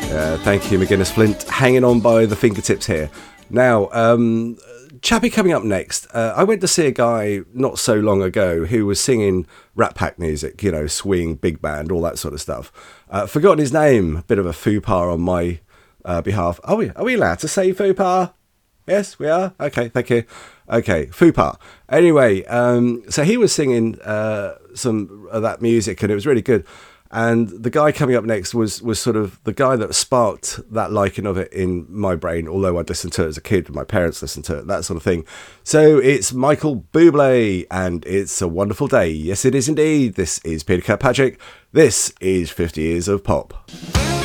Thank you, McGuinness Flint. Hanging on by the fingertips here. Now, Chappie coming up next. I went to see a guy not so long ago who was singing Rat Pack music, you know, swing, big band, all that sort of stuff. Forgotten his name. A bit of a faux pas on my behalf. Are we allowed to say faux pas? Yes, we are. Okay, thank you. Okay, faux pas. Anyway, so he was singing some of that music, and it was really good. And the guy coming up next was sort of the guy that sparked that liking of it in my brain, although I'd listened to it as a kid, my parents listened to it, that sort of thing. So it's Michael Bublé, and it's a wonderful day. Yes, it is indeed. This is Peter Kirkpatrick. This is 50 Years of Pop.